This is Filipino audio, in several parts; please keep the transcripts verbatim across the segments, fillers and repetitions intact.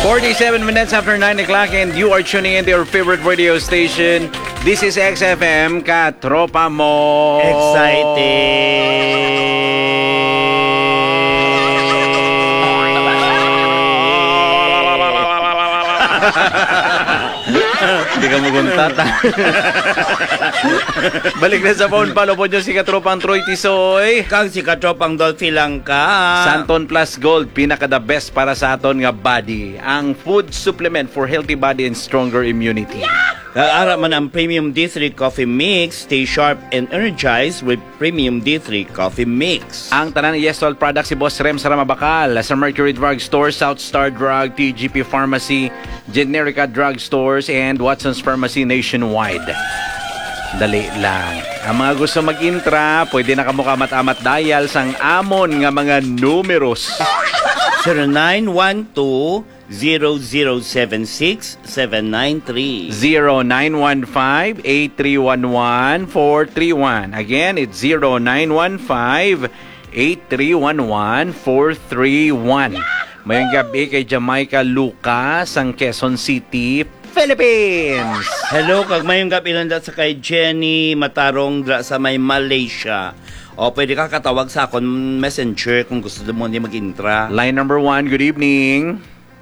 forty-seven minutes after nine o'clock and you are tuning in to your favorite radio station. This is X F M, Katropa Mo. Excited. Hindi ka muguntata. Balik na sa phone. Palo po dyan si Katropang Troy Tisoy. Kang si Katropang Dolphy lang ka. Santon Plus Gold, pinaka the best para sa aton nga body. Ang food supplement for healthy body and stronger immunity. Kaara man ang Premium D three Coffee Mix. Stay sharp and energized with Premium D three Coffee Mix. Ang tanan Yesol products si Boss Rem sa Ramabakal, sa Mercury Drug Store, South Star Drug, T G P Pharmacy, Generica Drug Stores, and Watson's Pharmacy nationwide. Dali lang. Ang mga gusto mag-intra, pwede na kamo kamat-amat dial sang amon nga mga numeros. zero nine one two zero zero seven six seven nine three zero nine one five eight three one one four three one. Again, it's zero nine one five eight three one one four three one. Mayang gabi kay Jamaica Lucas ang Quezon City, Philippines. Hello, kag mayong gabi lang sa kay Jenny Matarong dra sa may Malaysia. O pwede ka katawag sa akon messenger kung gusto mo hindi mag-intra. Line number one, good evening.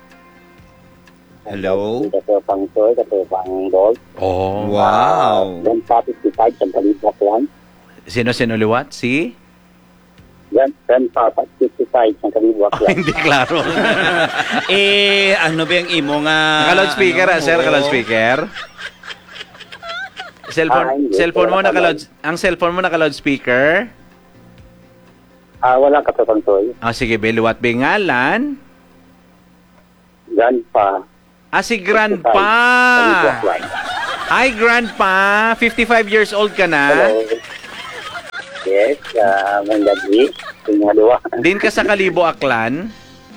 Hello. Katropang Troy, Katropang Gold. Oh, wow. Yan pa fifty-five sa Kalibak lang. Sino-sino liwat? Si? Yan, yan pa fifty-five sa Kalibak Oh, lang. hindi klaro. Eh, ano ba yung imo nga? Naka-loudspeaker, ano, ah, sir? Naka-loudspeaker? Cellphone, Ah, hindi. cellphone mo Wala naka-loud, ang cellphone mo naka-loudspeaker? Ah, wala Katropang Troy. Ah, sige, Beluwat Bengalan. Yan pa. Ah, si Grandpa. Kalibak lang. Hi, Grandpa. fifty-five years old ka na? Hello. Yes, uh, may gabi. Yung dua. Din ka sa Kalibo, Aklan?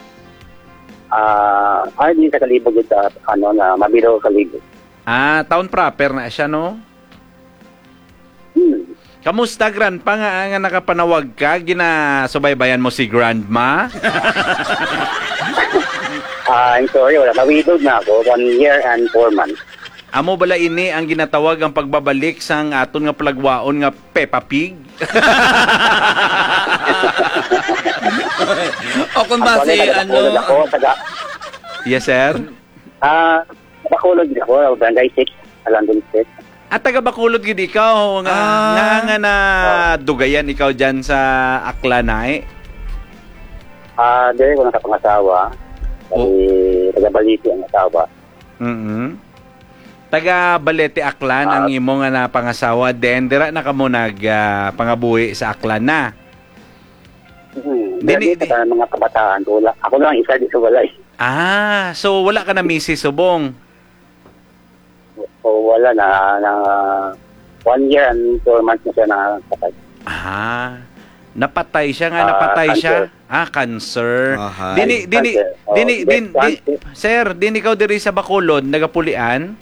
Ah, ay, di sa Kalibog ito, ano na, Mabiro Kalibog. Ah, town proper na siya, no? Hmm. Kamusta, Grandpa? Nga, nga nakapanawag ka? Ginasubaybayan mo si Grandma? Ah, I'm sorry, wala. Nawidog na ako. One year and four months. Amo bala ini ang ginatawag ang pagbabalik sang aton nga plagwaon nga Peppa Pig? O kung ba si ano? Ako, taga, Yes, sir? ah, Bacolod din ako, Barangay six, London State. At taga Bacolod gid ikaw nga Ah. nga, nga na dugayan ikaw diyan sa Aklanay. Ah, dere ko nakapangasawa. Kasi taga Baliti ang asawa. Mhm. Taga Balete Aklan ang imo nga napangasawa, then dira na kamo nag ah, pangabuhi sa Aklan na. Hmm. Dini- Dili, sa mga kabataan, wala. Ako lang isa di sa walay. Ah, so wala ka na misis subong. O wala na, na one year and four months na siya nakapatay. Ah, napatay siya nga, Ah, napatay siya. cancer. Ah, cancer. Aha. Dini, dini, Cancer. Oh, dini, breast din, di, cancer. sir, dini ikaw diri sa Bacolod, nagapulian?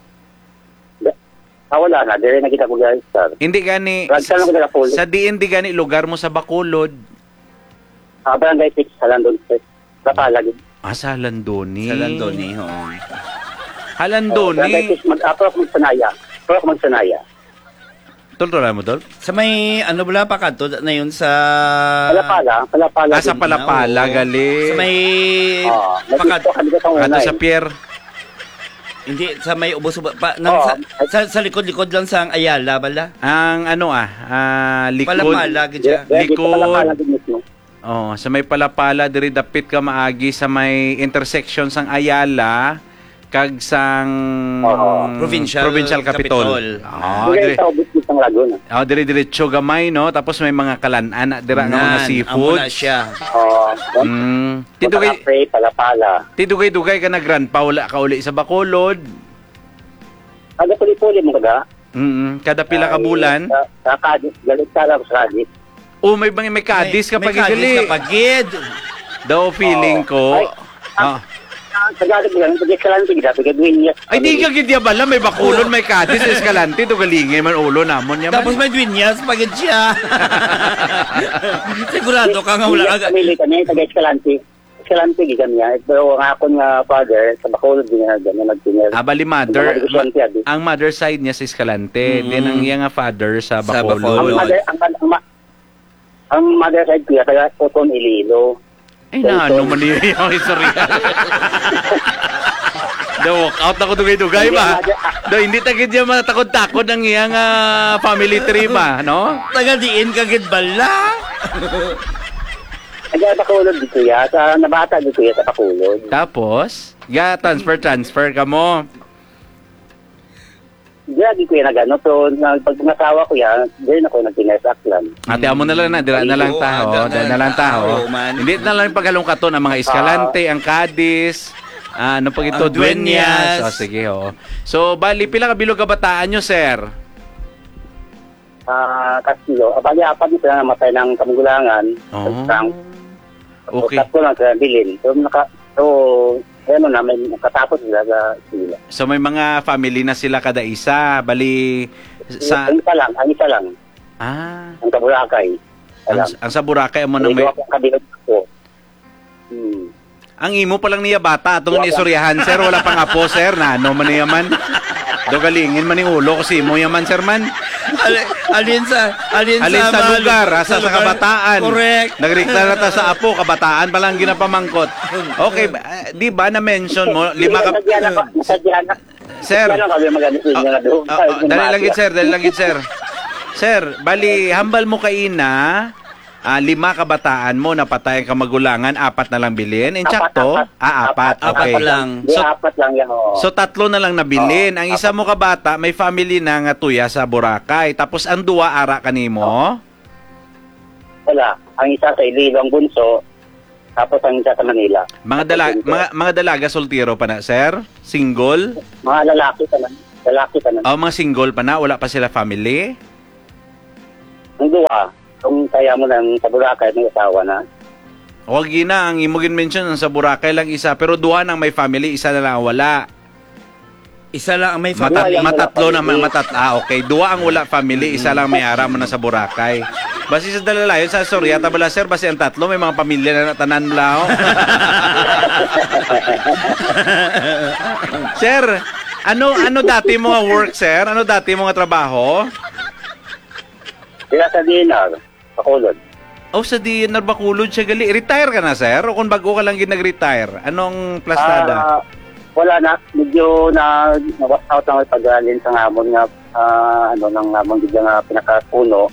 Ah, wala na. Dere na kita ko guys, sir. Hindi gani, Ragsan ako nila puli. sa di hindi gani lugar mo sa Bacolod. Ah, Barangay six, London State. Kapalag. Ah, sa Landoni. Sa Landoni, ho. Ah, Barangay Landoni. six, mag-apro ako magsanaya. Apro ako magsanaya. Tultulan mo, Dol? Sa may ano bala pa kanto na yun sa Palapala, palapala. Ah, sa din. Palapala, Oo. gali. Sa may Ah, pakat nagdito kami sa Ato unay. sa Pier. hindi sa may ubos pa nang, Oo. sa, sa, sa likod-likod lang sa Ayala bala. Ang ano ah, ah likod. Palapala gid siya. Dere, dito likod. palapala din mismo. Oh, sa may Palapala diri dapit ka maagi sa may intersection sang Ayala kag sang Oo. Provincial Provincial Capitol. Capitol. Ah, Dere diri. sa ubos ng Laguna. Oh, diri diretso gamay no, tapos may mga kalan-an na dira nga mga Nan, seafood. amo na siya. Oh, Mm, Tidugay. tidugay Palapala. tidugay-dugay ka na grandpa wala ka uli sa Bacolod. Aga puli-puli mo kada. Mm, kada pila ka bulan. Sa, sa Cadiz, galit ka lang sa Cadiz. Oh, may mga may kadis kapag may kadis gali. kapagid. Daw feeling ko. Ay, Ah. Sa galit mo lang, pag Escalante, pag Edwin, Ay, di ka gidya bala. May Bacolod, may kadis, Escalante. Ito galingay man ulo namon yaman. Tapos may dwinyas pagid siya. Sigurado ka nga wala agad. Pamili kami, taga Escalante. Escalante, gigan niya. Pero ang akong nga father, sa Bacolod din nga ganyan nagtinir. Ah, bali mother, Mga Escalante, adi. ang mother side niya sa Escalante, Mm-mm. then ang iyang nga father sa Sa Bacolod. Ang Bacolod. mother, ang, ang, ang, ang mother side kuya, taga Coton Iloilo. Ay na, ano man niya yung historia. The walk out ako dugay-dugay ba? Do, hindi tagid niya matakod-takod ang iyang ah, family tree ba, no? Taga-diin kagid bala. Taga Bacolod di kuya, sa nabata di kuya sa Bacolod. Tapos, ga transfer transfer ka mo. Diyan di kuya na gano'n. So, na, pag nasawa ko yan, diyan ako nagtinasaklan. lang. Ate amo na lang na, dira na lang Oo, taho, dira na dira na lang lang taho. taho, man. Hindi na lang paghalong katon ang mga Escalante, ang Cadiz, ah, ano pag ito, Ang Dueñas. Dueñas. Oh, sige, oh. So, bali pila ka bilog kabataan nyo, sir? Ah, Castillo. Abali, apat dito na namatay ng kamugulangan. Oh. Sang, Okay. Tatlo lang sa bilin. So, naka, so, ano na, may nakatapos sila sa sila. So may mga family na sila kada isa. Bali sa Ang isa lang, ang isa lang. ah, Ang Kaburakay. ang, Alam. ang sa Boracay mo nang May may duwa kong kabilog ko. Hmm. ang imo pa lang niya bata atong isuryahan sir, wala pang apo sir na ano man niya man. Do galingin man ni ulo kasi mo yaman sir man. Alin, alin sa alin, Alin sa mga- lugar, ha, sa, sa lugar. kabataan. Correct. Nagrikta na ta sa apo, kabataan pa lang ginapamangkot. Okay, ba- eh, di ba na-mention mo, lima ka... Sadya na, sadya na. Sir, Sadya na kami magalit sa inyo na doon. Ah, ah, dali lang gid sir, dali lang gid sir. Sir, bali hambal mo kay ina, ah, lima kabataan mo napatay ka magulangan, apat na lang bilhin. In sakto? Ah, apat. Apat Okay. pa lang. Di, So, apat lang yan, oo. so tatlo na lang nabilin. Ang isa mo kabata, may family na nga tuya sa Boracay. Tapos ang duwa ara kanimo. Wala. Ang isa sa Iloilo, ang bunso. Tapos ang isa sa Manila. Mga dala mga mga dalaga soltero pa na, sir? Single? Mga lalaki pa na. Lalaki pa na. O mga single pa na, wala pa sila family? Ang duwa, kung kaya mo lang sa Boracay, may asawa na. Huwag na, ang imugin mention sa Boracay lang isa, pero duha nang may family, isa na lang ang wala. Isa lang ang may Matat, Duha yung matatlo wala na family. matat ah okay, duha ang wala family, isa lang may ara mo na sa Boracay. Basi sa dalalayon sa Soriata bala sir, basi ang tatlo may mga pamilya na tanan lao. Sir, ano ano dati mo nga work sir? Ano dati mo nga trabaho? Sila sa D N R, Bacolod. Oh, sa D N R Bacolod siya gali. Retire ka na sir? O kung bago ka lang gid nag-retire? Anong plastada? Ah, wala na. Medyo na nawas out na may pag-alin sa ngamon nga, ah, ano, ng ngamon bigla nga pinakapuno.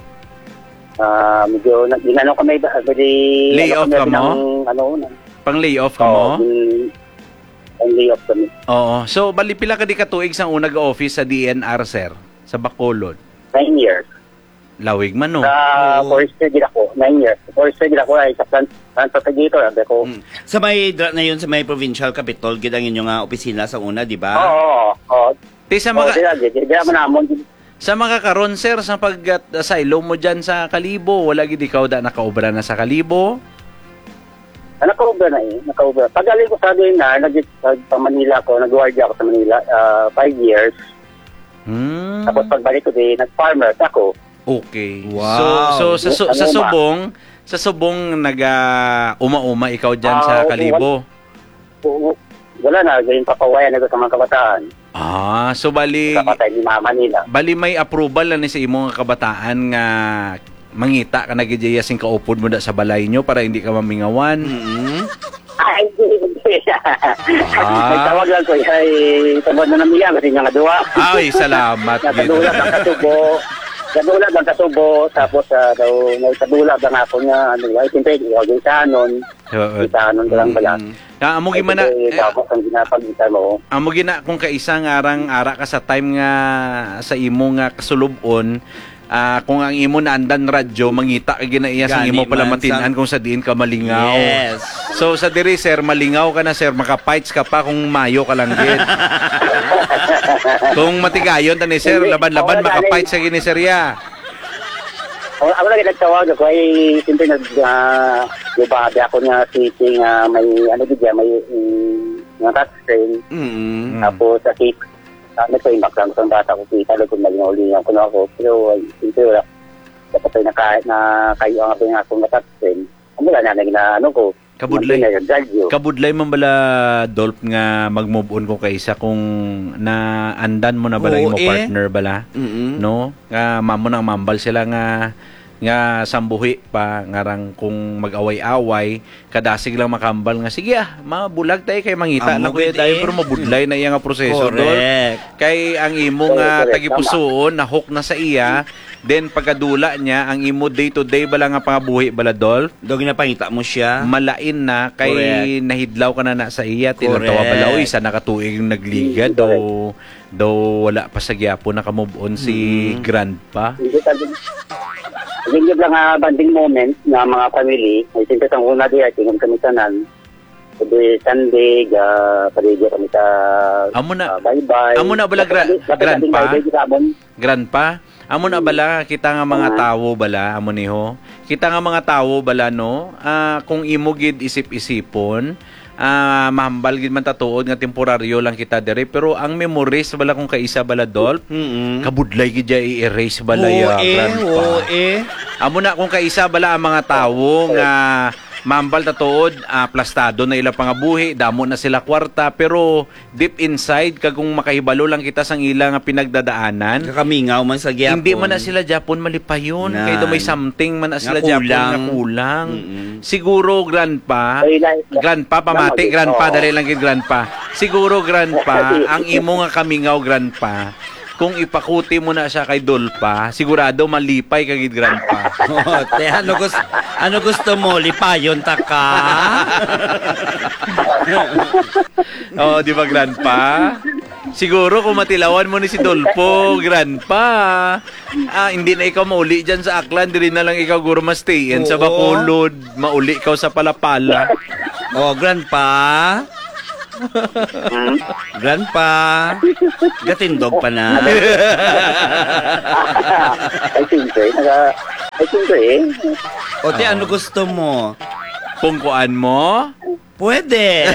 Ah, medyo, na- ginano kami, bali, Layoff ano, ka kami mo? ng, ano, ng, Pang layoff ka oh, mo? yung- ang layoff kami. Oo. So, bali pila ka di katuig sa unang office sa D N R, sir? Sa Bacolod. Nine years. Lawig man, no? Sa Oo. forestry din ako, nine years. Sa forestry din ako ay sa plant, plant propagator. Sabi ko, Mm. Sa may dra na yun sa may provincial capital gid ang inyong nga opisina sa una, di oo, ba? oo, oo. Di sa Oo, mga, sila, di, di, di naman namon. sa mga karon, sir, sa pag-asylum mo dyan sa Kalibo, wala gid ikaw da nakaobra na sa Kalibo? Ah, nakaubra na eh, nakaubra. Pagaling ko sa D N R, nag sa Manila ko, nag-guardia ako sa Manila, ah, five years. Hmm. Tapos pagbalik ko din, nag-farmer ako. Okay. Wow. So, so sa, su- sa Ano, ma? subong, sa subong naga uma-uma ikaw dyan Ah, sa oo, Kalibo. Oo, wala na, ganyan papawayan na ko sa mga kabataan. Ah, so bali Kapatay ni Mama nila. bali may approval na ni sa imong kabataan nga mangita ka na gid sing kaupod mo da sa balay nyo para hindi ka mamingawan. Mm. Ay, hindi, hindi. Ah. May tawag lang ko, ay, tawag na namiya, kasi nga nga duwa. Ay, salamat gid. Nakadulat ang kasubo. Kadulat ang kasubo, tapos uh, daw, may kadulat ang ako nga, ano, ay, siyempre, ikaw din sa anon. Oo. Sa anon ka lang pala. Na amo gimana Ay, eh, tapos ang ginapagita mo. amo gina kung kaisang arang ara ka sa time nga sa imo nga kasulubon. Ah, kung ang imo na andan radyo mangita ka ginaiya sa Gani imo pala man, matinan sa- kung sa diin ka malingaw. Yes. So sa diri sir, malingaw ka na sir, makapights ka pa kung mayo ka lang gid. Kung matigayon tani sir, Hindi. laban-laban Oo, dali. makapights sa gini sir ya. O, ako lagi nagtawag ako, ay, siyempre, nag, uh, lubabi ako nga, si, nga, may, ano bigyan, may, um, nga touchscreen. Mm. Tapos, sa kit, ano ko, yung background ko, bata ko, kita, kung malingaw-lingaw ko na ako, pero, ay, siyempre, wala. Dapat ay naka, na kayo ang abing akong touchscreen. Ang wala na, na, ano ko, Kabudlay. Gadyo. Kabudlay man bala Dolph nga mag-move on ko kaysa kung na andan mo na bala Oo, imo eh. partner bala, Mm-mm. no? Nga mamo nang mambal sila nga nga sambuhi pa ngarang kung mag-away-away kadasig lang makambal nga sige ah mabulag tayo kay mangita Amo na kuya gid tayo eh. pero mabudlay na iya nga proseso Dolph. Correct. Kay ang imo nga Correct, tagipusoon na hook na sa iya, then pagkadula niya ang imo day to day bala nga pangabuhi bala Dolph. Dog na pangita mo siya. Malain na kay Correct. nahidlaw ka na na sa iya tinatawa Correct. bala oy isa nakatuig yung nagliga Mm, do do wala pa sa gyapo naka-move on si Mm. grandpa. Hindi ka din. Hindi lang nga banding moment na mga family. Ay sinta ang una di ay tingin kami tanan. Sabi Sunday, ga paligya kami sa Amo na ah, bye-bye. amo na bala gra- Dapat- dapat grandpa? nating bye-bye kita, Bon. grandpa amo na bala kita nga mga tawo bala amo niho. Kita nga mga tawo bala no ah, kung imo gid isip-isipon ah mahambal gid man tatuod nga temporaryo lang kita dire pero ang memories bala kung kaisa bala Dolph Mm-mm. kabudlay gid ya i-erase bala Oo ya eh, grandpa. oo eh. Amo na kung kaisa bala ang mga tawo nga mambal tatuod ah, plastado na ilang pangabuhi damo na sila kwarta pero deep inside kag kung makahibalo lang kita sang ila nga pinagdadaanan Kakamingaw man sa gyapon. hindi man na sila Japon malipayon Nan. kay do may something man na sila Nga Japon kulang. nga kulang. Mm-mm. Siguro grandpa, Ay, like- grandpa pamati Lang, grandpa oo. dali lang gid grandpa. Siguro grandpa ang imo nga kamingaw grandpa. Kung ipakuti mo na siya kay Dolpa, sigurado malipay ka gid grandpa. Oh, te, ano gusto, ano gusto mo? Lipayon ta ka? Oh, di ba grandpa? Siguro kung matilawan mo ni si Dolpo, grandpa, ah, hindi na ikaw mauli dyan sa Aklan, di rin na lang ikaw guro ma-stayin sa Oo. Bacolod, mauli ikaw sa Palapala. Oh, grandpa. Hmm? Grandpa. Gatindog pa na. Ay siyempre, naga... Ay siyempre eh. O, te, ano gusto mo? Pungkuan mo? Pwede.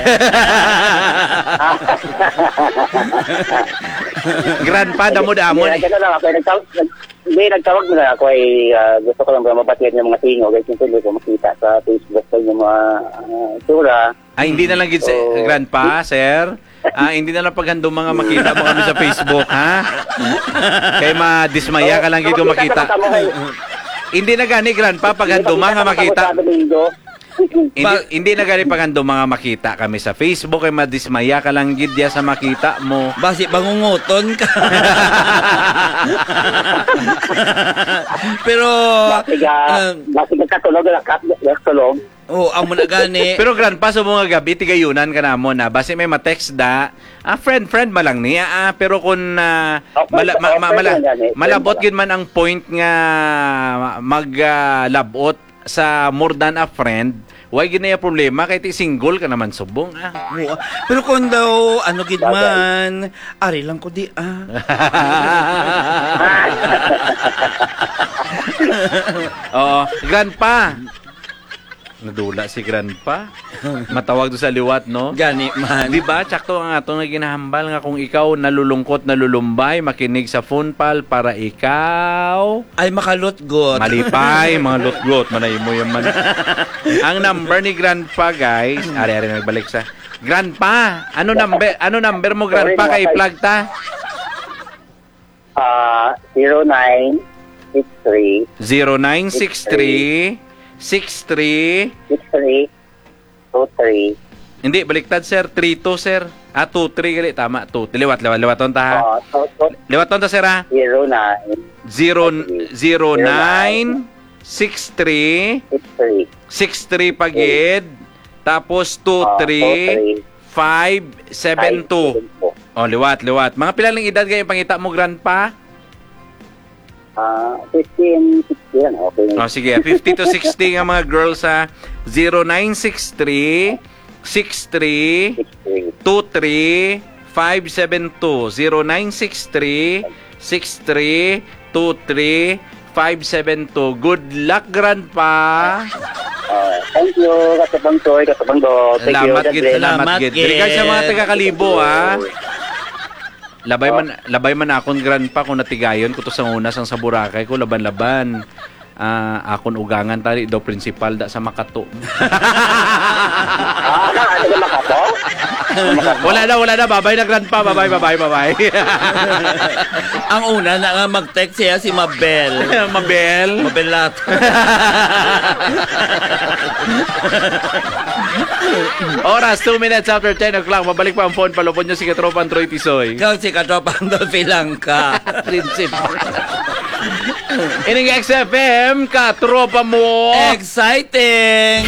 Grandpa, damo-damo. Hindi, nagkano lang ako. eh, Nagtawag, nag- hindi, nagtawag mo na ako ay ah, gusto ko lang ba mabatiyan yung mga tingo. Kasi siyempre hindi ko makita sa Facebook sa yung mga uh, tura. Ay, hindi na lang gid sa Oo. grandpa, sir. Ah, hindi na lang paghandong mga makita mo kami sa Facebook, ha? Kay madismaya ka lang gid kung makita. Makita mo kay... Hindi na gani grandpa paghandong mga makita. Sa Domingo. Hindi, Pa- hindi na gani paghandong mga makita kami sa Facebook kay madismaya ka lang gid ya sa makita mo. Basi bangunguton ka. Pero, Masiga, um, masiga katulog, katulog. oh, amo na gani. Pero grandpa sa mga gabi tigayunan ka na mo na base may ma-text da. Ah friend friend malang niya ah pero kung ah, Okay, mala, ma, ma, okay mala, lang yan eh. malabot Friend gid man ang point nga maglabot sa more than a friend. Why gid na ya problema kay ti single ka naman subong ah. Oo. Pero kung daw, ano gid man, ari lang ko di ah. Oo, grandpa. Nadula si grandpa. Matawag do sa liwat, no? Gani man. Di ba, tsakto ang atong nga ginahambal nga kung ikaw nalulungkot, nalulumbay, makinig sa phone pal para ikaw Ay, makalutgot. malipay, mga lutgot, manay mo yung man. Ang number ni grandpa, guys, ari-ari na nagbalik sa grandpa, ano number, ano number mo grandpa kay plug ta? Ah, zero nine six three zero nine six three six three six three two three. Hindi, baliktad sir, three two sir. Ah, two three gali, tama, two. Liwat, liwat, liwaton ta ha. Ah, so, so, Liwaton ta sir ha. zero nine zero nine six three six three. six three pagid tapos two Ah, three five seven two. Oh, liwat, liwat. Mga pila lang edad kayo pangita mo grandpa? Ah, fifteen, sixteen, okay. Oh, sige, fifty to sixty nga mga girls sa zero nine six three six three six three. two three five seven two. zero nine six three six three two three five seven two. Good luck grandpa. Ah, thank you, Katabang Toy, Katabang Do. Thank you. Salamat God gid, bless. salamat Salamat, gid. gid. Regards sa mga taga-Kalibo ha. Labay man labay man akon grandpa kung natigayon ko to sa una sang sa Boracay ko laban-laban. ah, akon ugangan tali do principal da sa Makato. Ah, na, ano ka makato? Wala na, wala na. Babay na grandpa. Babay, babay, babay. Ang una na nga mag-text siya si Mabel. Mabel. Mabelat. Oras, two minutes after ten o'clock. Mabalik pa ang phone. Palupon nyo si Katropan Troy Tisoy. Ikaw si Katropang Dolphy Langka. Principal. Ining X F M, katropa mo. Exciting!